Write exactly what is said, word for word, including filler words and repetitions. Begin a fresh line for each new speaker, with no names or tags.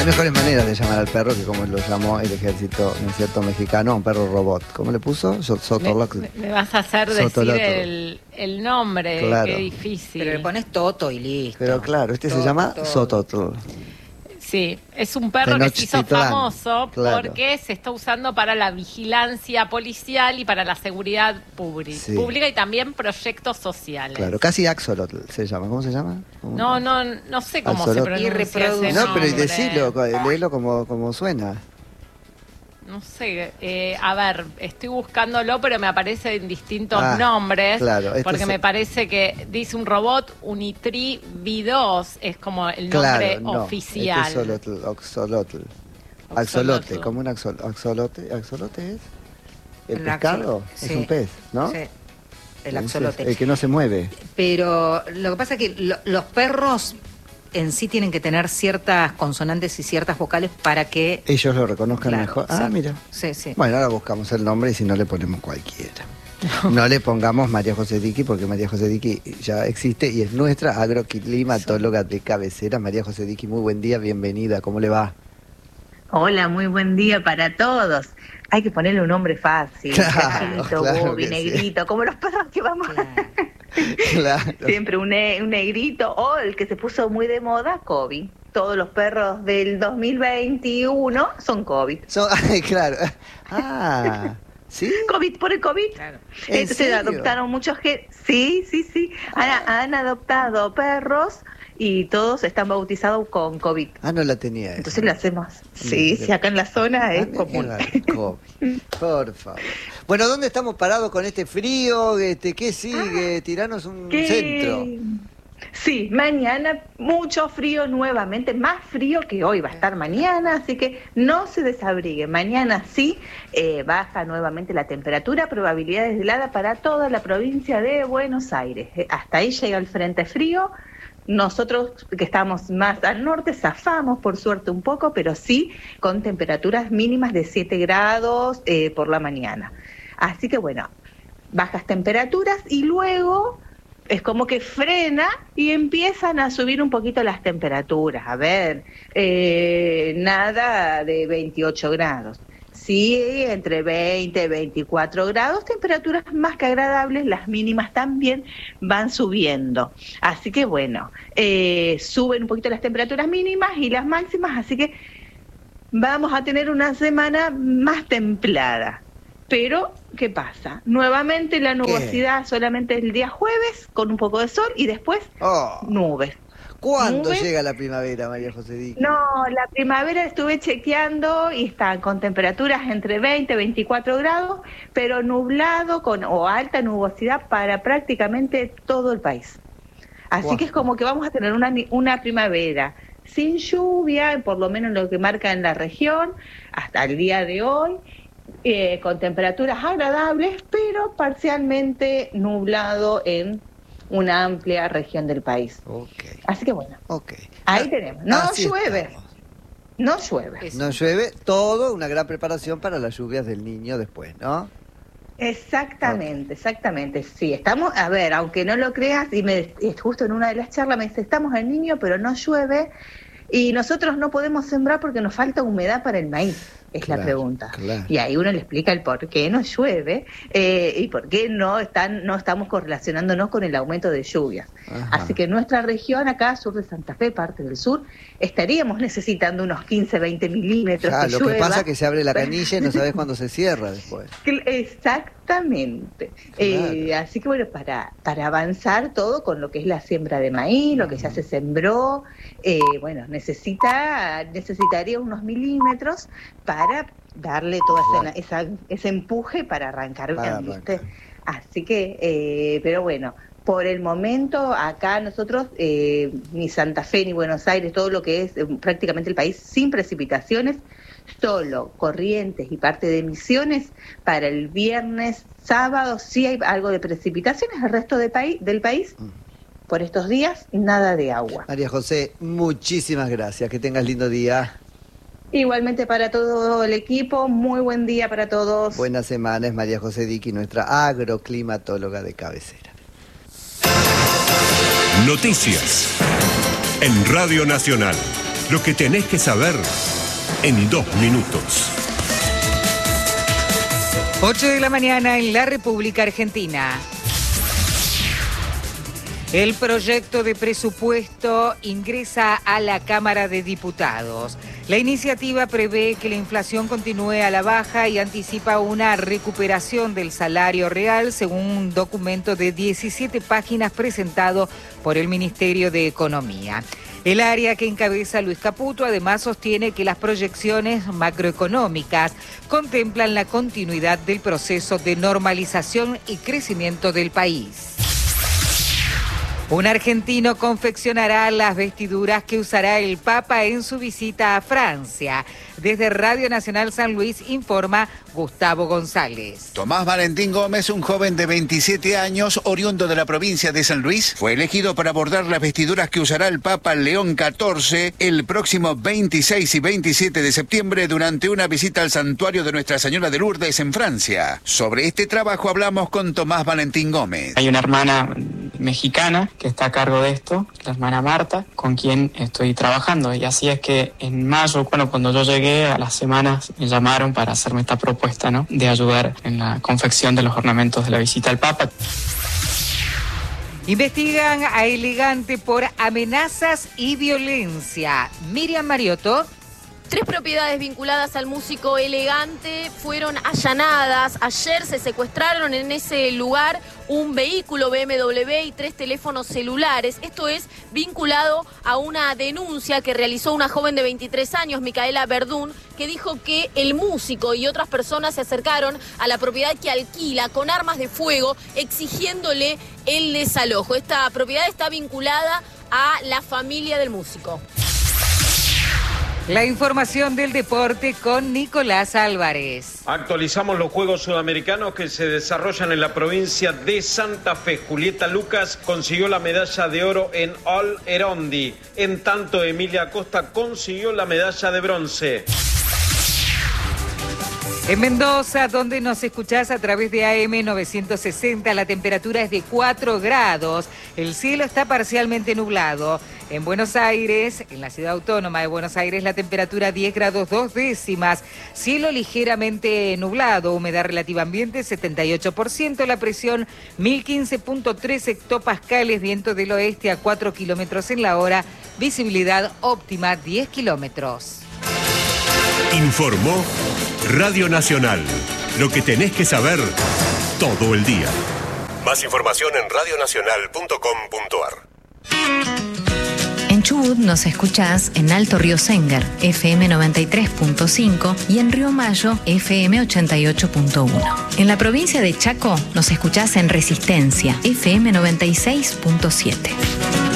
mejores maneras de llamar al perro que como lo llamó el ejército, ¿no es cierto?, mexicano, un perro robot. ¿Cómo le puso? Sotolotl.
Me, me vas a hacer
Sotolotl.
decir el, el nombre,
claro.
Qué difícil.
Pero le pones Toto y listo.
Pero claro, este
Toto,
se llama
Toto.
Sototl.
Sí, es un perro que se hizo
Tenochtitlán,
famoso
claro.
porque se está usando para la vigilancia policial y para la seguridad pública,
Sí.
pública y también proyectos sociales.
Claro, casi Axolotl se llama. ¿Cómo se llama? ¿Cómo?
No, no, no sé cómo
Axolotl.
se pronuncia
Irreproducible.
ese
No, pero y
nombre.
decilo, léelo como, como suena.
No sé, eh, a ver, estoy buscándolo, pero me aparecen distintos
Ah,
nombres.
claro, este
porque
es-
me parece que dice un robot, Unitri V dos, es como el
Claro,
nombre
no.
oficial.
Este es Solotl, Oxolotl.
Oxolotl.
Axolote, como un axol- axolote. ¿Axolote es? ¿El
El
pescado?
axolo-
Es
sí,
un pez, ¿no?
Sí, el
Ese es
axolote.
El que no se mueve.
Pero lo que pasa es que lo- los perros en sí tienen que tener ciertas consonantes y ciertas vocales para que...
Ellos lo reconozcan
Claro,
mejor.
sí.
Ah, mira.
Sí, sí.
Bueno, ahora buscamos el nombre y si no le ponemos cualquiera. No le pongamos María José Diqui porque María José Diqui ya existe y es nuestra agroclimatóloga de cabecera. María José Diqui, muy buen día, bienvenida. ¿Cómo le va?
Hola, muy buen día para todos. Hay que ponerle un nombre fácil,
Claro,
Cachito,
claro
Bobby,
que sí.
negrito, como los perros que vamos
Claro.
Claro.
siempre un, ne- un negrito, o el que se puso muy de moda, Kobe. Todos los perros del dos mil veintiuno son COVID.
So- ay, claro. Ah, ¿sí?
COVID por el COVID.
Claro.
¿En
Entonces
serio?
adoptaron muchos que sí, sí, sí. Han, han adoptado perros y todos están bautizados con COVID.
Ah, no la tenía esa.
Entonces lo hacemos. Sí,
Mira.
sí, acá en la zona es
Ah,
común.
mira, COVID. Por favor. Bueno, ¿dónde estamos parados con este frío? Este, ¿qué sigue? Tiranos un
¿Qué?
centro.
Sí, mañana mucho frío nuevamente, más frío que hoy va a estar mañana, así que no se desabrigue. Mañana sí, eh, baja nuevamente la temperatura, probabilidades de helada para toda la provincia de Buenos Aires. Eh, hasta ahí llega el frente frío. Nosotros que estamos más al norte zafamos por suerte un poco, pero sí con temperaturas mínimas de siete grados eh, por la mañana. Así que bueno, bajas temperaturas y luego es como que frena y empiezan a subir un poquito las temperaturas. A ver, eh, nada de veintiocho grados. Sí, entre veinte y veinticuatro grados, temperaturas más que agradables, las mínimas también van subiendo. Así que bueno, eh, suben un poquito las temperaturas mínimas y las máximas, así que vamos a tener una semana más templada. Pero, ¿qué pasa? Nuevamente la nubosidad solamente el día jueves, con un poco de sol, y después
Oh,
nubes.
¿cuándo
Nubes.
llega la primavera, María José Diqui?
No, la primavera estuve chequeando y están con temperaturas entre veinte y veinticuatro grados, pero nublado con o alta nubosidad para prácticamente todo el país. Así
Guau.
que es como que vamos a tener una, una primavera sin lluvia, por lo menos lo que marca en la región, hasta el día de hoy, eh, con temperaturas agradables, pero parcialmente nublado en una amplia región del país.
Ok,
Así que bueno,
ok.
ahí
Ah,
tenemos. No
así
llueve.
estamos.
No llueve.
No llueve, todo una gran preparación para las lluvias del niño después, ¿no?
Exactamente, exactamente. Sí, estamos, a ver, aunque no lo creas, y me y justo en una de las charlas me dice, estamos en niño, pero no llueve, y nosotros no podemos sembrar porque nos falta humedad para el maíz, es
Claro,
la pregunta.
claro.
Y ahí uno le explica el por qué no llueve eh, y por qué no están, no estamos correlacionándonos con el aumento de lluvias.
Ajá.
Así que nuestra región, acá, sur de Santa Fe, parte del sur, estaríamos necesitando unos quince, veinte milímetros
Ah,
que
lo que
llueva.
pasa es que se abre la canilla y no sabes cuándo se cierra después.
Cl- Exactamente. Eh, así que bueno, para, para avanzar todo con lo que es la siembra de maíz, lo que ya se sembró, eh, bueno, necesita necesitaría unos milímetros para darle todo
Claro.
ese, esa- ese empuje para arrancar
Para
bien, ¿viste?
arrancar.
Así que, eh, pero bueno, por el momento acá nosotros, eh, ni Santa Fe ni Buenos Aires, todo lo que es eh, prácticamente el país sin precipitaciones, solo Corrientes y parte de Misiones para el viernes, sábado sí hay algo de precipitaciones, el resto de país, del país
Mm.
por estos días nada de agua.
María José, muchísimas gracias, que tengas lindo día.
Igualmente para todo el equipo, muy buen día para todos.
Buena semana, es María José Diqui, nuestra agroclimatóloga de cabecera.
Noticias en Radio Nacional. Lo que tenés que saber en dos minutos.
ocho de la mañana en la República Argentina. El proyecto de presupuesto ingresa a la Cámara de Diputados. La iniciativa prevé que la inflación continúe a la baja y anticipa una recuperación del salario real, según un documento de diecisiete páginas presentado por el Ministerio de Economía. El área que encabeza Luis Caputo además sostiene que las proyecciones macroeconómicas contemplan la continuidad del proceso de normalización y crecimiento del país. Un argentino confeccionará las vestiduras que usará el Papa en su visita a Francia. Desde Radio Nacional San Luis informa Gustavo González.
Tomás Valentín Gómez, un joven de veintisiete años, oriundo de la provincia de San Luis, fue elegido para bordar las vestiduras que usará el Papa León catorce el próximo veintiséis y veintisiete de septiembre durante una visita al santuario de Nuestra Señora de Lourdes en Francia. Sobre este trabajo hablamos con Tomás Valentín Gómez.
Hay una hermana mexicana que está a cargo de esto, la hermana Marta, con quien estoy trabajando. Y así es que en mayo, bueno, cuando yo llegué a las semanas, me llamaron para hacerme esta propuesta, ¿no?, de ayudar en la confección de los ornamentos de la visita al Papa.
Investigan a Elegante por amenazas y violencia. Miriam Mariotto.
Tres propiedades vinculadas al músico Elegante fueron allanadas. Ayer se secuestraron en ese lugar un vehículo B M W y tres teléfonos celulares. Esto es vinculado a una denuncia que realizó una joven de veintitrés años, Micaela Verdún, que dijo que el músico y otras personas se acercaron a la propiedad que alquila con armas de fuego, exigiéndole el desalojo. Esta propiedad está vinculada a la familia del músico.
La información del deporte con Nicolás Álvarez.
Actualizamos los Juegos Sudamericanos que se desarrollan en la provincia de Santa Fe. Julieta Lucas consiguió la medalla de oro en All Erondi. En tanto, Emilia Acosta consiguió la medalla de bronce.
En Mendoza, donde nos escuchás a través de A M novecientos sesenta, la temperatura es de cuatro grados. El cielo está parcialmente nublado. En Buenos Aires, en la ciudad autónoma de Buenos Aires, la temperatura diez grados dos décimas. Cielo ligeramente nublado, humedad relativa ambiente setenta y ocho por ciento, la presión mil quince punto tres hectopascales, viento del oeste a cuatro kilómetros en la hora, visibilidad óptima diez kilómetros.
Informó Radio Nacional. Lo que tenés que saber todo el día. Más información en radio nacional punto com punto a r.
En Chubut nos escuchás en Alto Río Sengar, F M noventa y tres punto cinco, y en Río Mayo, F M ochenta y ocho punto uno. En la provincia de Chaco nos escuchás en Resistencia, F M noventa y seis punto siete.